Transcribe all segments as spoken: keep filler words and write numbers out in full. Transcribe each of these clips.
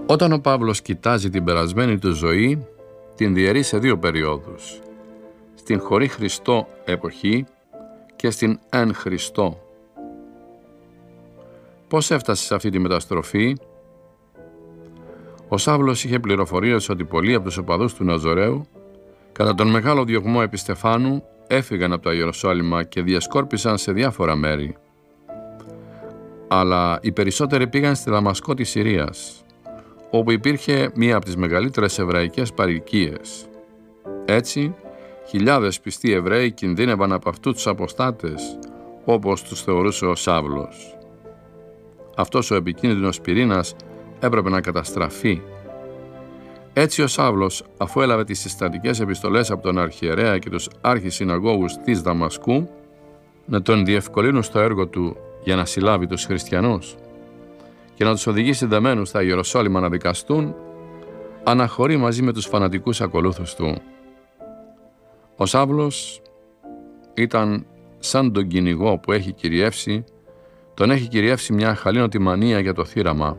Όταν ο Παύλος κοιτάζει την περασμένη του ζωή, την διαιρεί σε δύο περιόδους. Στην χωρί Χριστό εποχή και στην εν Χριστώ. Πώς έφτασε σε αυτή τη μεταστροφή? Ο Σάβλος είχε πληροφορίες ότι πολλοί από τους οπαδούς του Ναζωραίου, κατά τον μεγάλο διωγμό επί Στεφάνου, έφυγαν από το Ιεροσόλυμα και διασκόρπισαν σε διάφορα μέρη. Αλλά οι περισσότεροι πήγαν στη Δαμασκό της Συρίας, όπου υπήρχε μία από τις μεγαλύτερες εβραϊκές παροικίες. Έτσι, χιλιάδες πιστοί Εβραίοι κινδύνευαν από αυτούς τους αποστάτες, όπως τους θεωρούσε ο Σάβλος. Αυτός ο επικίνδυνος πυρήνας έπρεπε να καταστραφεί. Έτσι ο Σάβλος, αφού έλαβε τις συστατικές επιστολές από τον αρχιερέα και τους αρχισυναγώγους της Δαμασκού, να τον διευκολύνουν στο έργο του για να συλλάβει τους χριστιανούς και να τους οδηγήσει δεμένους στα Ιεροσόλυμα να δικαστούν, αναχωρεί μαζί με τους φανατικούς ακολούθους του. Ο Σάβλος ήταν σαν τον κυνηγό που έχει κυριεύσει, τον έχει κυριεύσει μια αχαλήνωτη μανία για το θύραμα.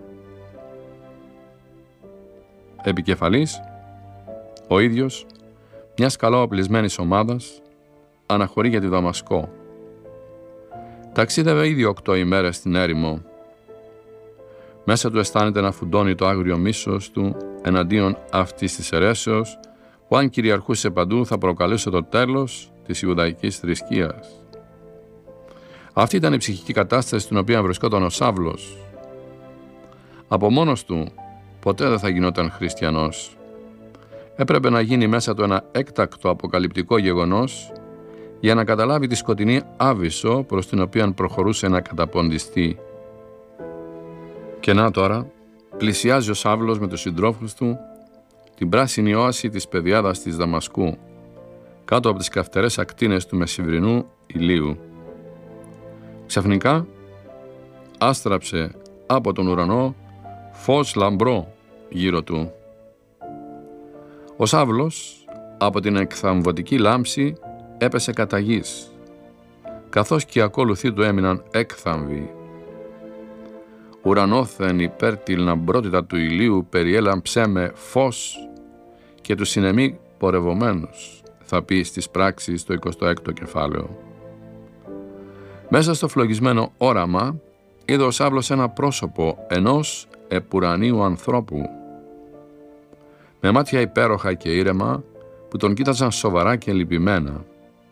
Επικεφαλής, ο ίδιος, μιας καλοοπλισμένης ομάδας, αναχωρεί για τη Δαμασκό. Ταξίδευε ήδη οκτώ ημέρες στην έρημο. Μέσα του αισθάνεται να φουντώνει το άγριο μίσος του εναντίον αυτής της αιρέσεως, που αν κυριαρχούσε παντού θα προκαλούσε το τέλος της Ιουδαϊκής θρησκείας. Αυτή ήταν η ψυχική κατάσταση στην οποία βρισκόταν ο Σάβλος. Από μόνος του ποτέ δεν θα γινόταν χριστιανός. Έπρεπε να γίνει μέσα του ένα έκτακτο αποκαλυπτικό γεγονός για να καταλάβει τη σκοτεινή άβυσσο προς την οποία προχωρούσε να καταποντιστεί. Και να τώρα πλησιάζει ο Σάβλος με τους συντρόφους του την πράσινη όαση της πεδιάδας της Δαμασκού, κάτω από τις καυτερές ακτίνες του μεσημβρινού ηλίου. Ξαφνικά άστραψε από τον ουρανό φως λαμπρό γύρω του. Ο Σάβλος από την εκθαμβωτική λάμψη έπεσε κατά γης, καθώς και οι ακόλουθοί του έμειναν έκθαμβοι. Ουρανόθεν υπέρ τη λαμπρότητα του ηλίου περιέλαμψέ με φως και του συνεμεί πορευομένους, θα πει στις πράξεις το εικοστό έκτο κεφάλαιο. Μέσα στο φλογισμένο όραμα είδε ο Σάβλος ένα πρόσωπο ενός επουρανίου ανθρώπου, με μάτια υπέροχα και ήρεμα που τον κοίταζαν σοβαρά και λυπημένα.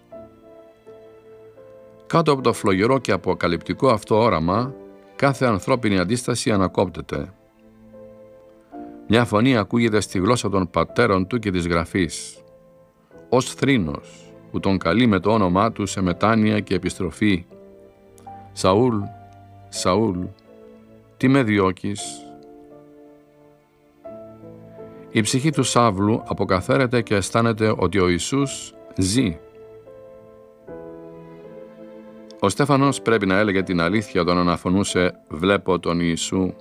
Κάτω από το φλογερό και αποκαλυπτικό αυτό όραμα, κάθε ανθρώπινη αντίσταση ανακόπτεται. Μια φωνή ακούγεται στη γλώσσα των πατέρων του και της γραφής, ως θρήνος που τον καλεί με το όνομά του σε μετάνοια και επιστροφή. «Σαούλ, Σαούλ, τι με διώκεις?» Η ψυχή του Σάβλου αποκαθαίρεται και αισθάνεται ότι ο Ιησούς ζει. Ο Στέφανος πρέπει να έλεγε την αλήθεια όταν αναφωνούσε «Βλέπω τον Ιησού».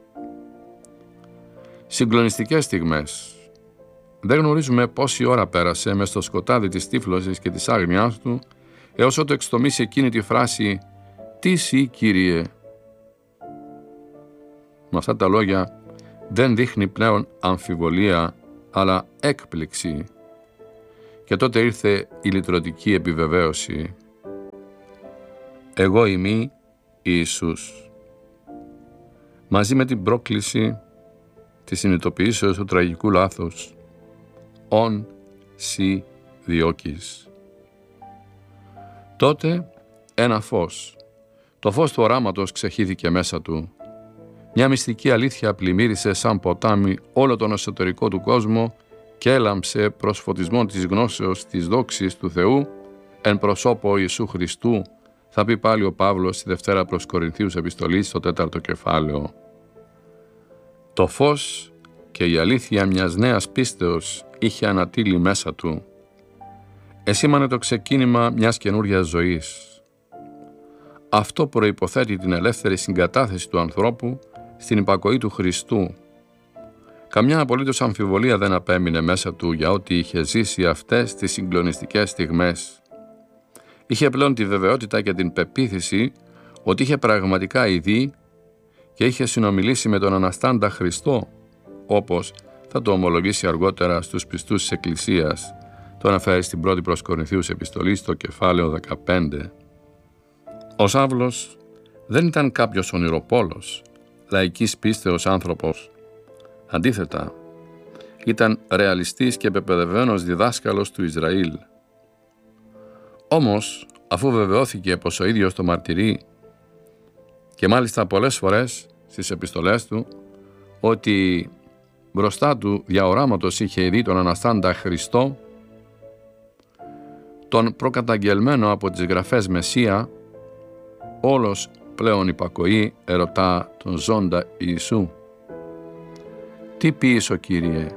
Συγκλονιστικές στιγμές. Δεν γνωρίζουμε πόση ώρα πέρασε μες στο σκοτάδι της τύφλωσης και της άγνοιάς του, έως ότου εξτομίσει εκείνη τη φράση «Τι εσύ, Κύριε?» Με αυτά τα λόγια δεν δείχνει πλέον αμφιβολία, αλλά έκπληξη. Και τότε ήρθε η λυτρωτική επιβεβαίωση. «Εγώ είμαι Ιησούς». Μαζί με την πρόκληση της συνειδητοποιήσεως του τραγικού λάθους, «Ον σι διώκεις». Τότε ένα φως, το φως του οράματος ξεχύθηκε μέσα του. Μια μυστική αλήθεια πλημμύρισε σαν ποτάμι όλο τον εσωτερικό του κόσμο και έλαμψε προς φωτισμό της γνώσεως της δόξης του Θεού εν προσώπω Ιησού Χριστού, θα πει πάλι ο Παύλος στη Δευτέρα προς Κορινθίους επιστολή στο τέταρτο κεφάλαιο. Το φως και η αλήθεια μιας νέας πίστεως είχε ανατείλει μέσα του. Εσήμανε το ξεκίνημα μιας καινούριας ζωής. Αυτό προϋποθέτει την ελεύθερη συγκατάθεση του ανθρώπου στην υπακοή του Χριστού. Καμιά απολύτως αμφιβολία δεν απέμεινε μέσα του για ό,τι είχε ζήσει αυτές τις συγκλονιστικές στιγμές. Είχε πλέον τη βεβαιότητα και την πεποίθηση ότι είχε πραγματικά ειδεί και είχε συνομιλήσει με τον Αναστάντα Χριστό, όπως θα το ομολογήσει αργότερα στους πιστούς της Εκκλησίας, το αναφέρει στην πρώτη προς Κορινθίους επιστολή στο κεφάλαιο δεκαπέντε. Ο Σαύλος δεν ήταν κάποιος ονειροπόλος, λαϊκής πίστεως άνθρωπος. Αντίθετα, ήταν ρεαλιστής και πεπαιδευμένος διδάσκαλος του Ισραήλ. Όμως, αφού βεβαιώθηκε πως ο ίδιος το μαρτυρεί και μάλιστα πολλές φορές στις επιστολές του ότι μπροστά του δια οράματος είχε δει τον Αναστάντα Χριστό, τον προκαταγγελμένο από τις γραφές Μεσσία, όλος πλέον υπακοή ερωτά τον ζώντα Ιησού. Τι ποιήσω, Κύριε?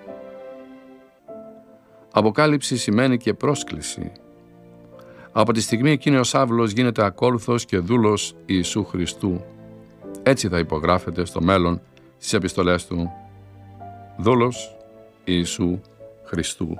Αποκάλυψη σημαίνει και πρόσκληση. Από τη στιγμή εκείνη ο Σαύλος γίνεται ακόλουθος και δούλος Ιησού Χριστού. Έτσι θα υπογράφεται στο μέλλον στις επιστολές του. Δούλος Ιησού Χριστού.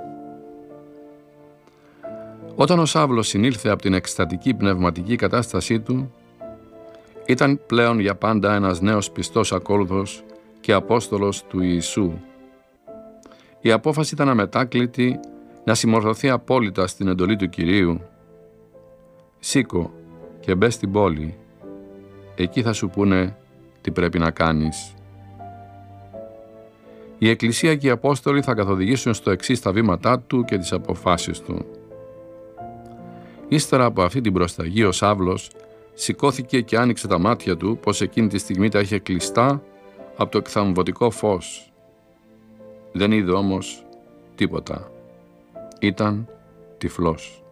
Όταν ο Σαύλος συνήλθε από την εκστατική πνευματική κατάστασή του, ήταν πλέον για πάντα ένας νέος πιστός ακόλουθος και Απόστολος του Ιησού. Η απόφαση ήταν αμετάκλητη να συμμορφωθεί απόλυτα στην εντολή του Κυρίου. Σήκω και μπες στην πόλη, εκεί θα σου πούνε τι πρέπει να κάνεις. Η Εκκλησία και οι Απόστολοι θα καθοδηγήσουν στο εξής τα βήματά του και τις αποφάσεις του. Ύστερα από αυτή την προσταγή ο Σαύλος σηκώθηκε και άνοιξε τα μάτια του πως εκείνη τη στιγμή τα είχε κλειστά από το εκθαμβωτικό φως. Δεν είδε όμως τίποτα. Ήταν τυφλός.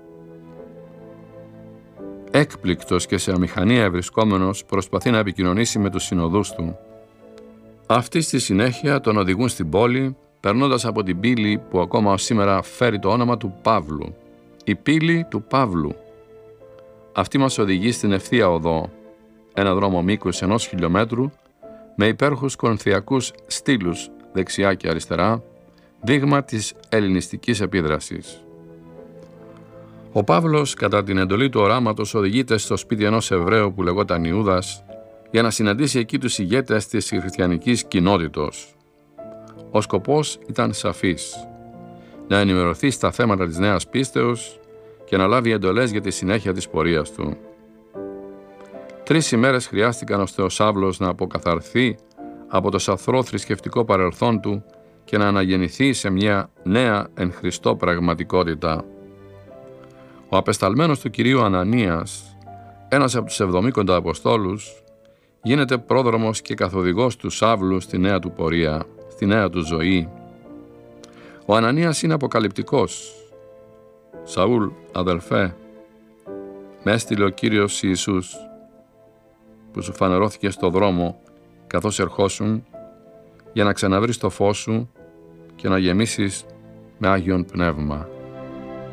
Έκπληκτος και σε αμηχανία ευρισκόμενος προσπαθεί να επικοινωνήσει με τους συνοδούς του. Αυτοί στη συνέχεια τον οδηγούν στην πόλη, περνώντας από την πύλη που ακόμα ως σήμερα φέρει το όνομα του Παύλου. Η πύλη του Παύλου. Αυτή μας οδηγεί στην ευθεία οδό, ένα δρόμο μήκους ενός χιλιόμετρου, με υπέροχους κορινθιακούς στήλους δεξιά και αριστερά, δείγμα της ελληνιστικής επίδρασης. Ο Παύλος, κατά την εντολή του οράματος, οδηγείται στο σπίτι ενός Εβραίου που λεγόταν Ιούδας, για να συναντήσει εκεί τους ηγέτες της χριστιανικής κοινότητος. Ο σκοπός ήταν σαφής: να ενημερωθεί στα θέματα της νέας πίστεως και να λάβει εντολές για τη συνέχεια της πορείας του. Τρεις ημέρες χρειάστηκαν ώστε ο Σαύλος να αποκαθαρθεί από το σαθρό θρησκευτικό παρελθόν του και να αναγεννηθεί σε μια νέα εν Χριστώ πραγματικότητα. Ο απεσταλμένος του Κυρίου Ανανίας, ένας από τους εβδομήκοντα Αποστόλους, γίνεται πρόδρομος και καθοδηγός του Σαύλου στη νέα του πορεία, στη νέα του ζωή. Ο Ανανίας είναι αποκαλυπτικός. «Σαούλ, αδελφέ, με έστειλε ο Κύριος Ιησούς, που σου φανερώθηκε στο δρόμο καθώς ερχόσουν, για να ξαναβρεις το φως σου και να γεμίσεις με Άγιον Πνεύμα».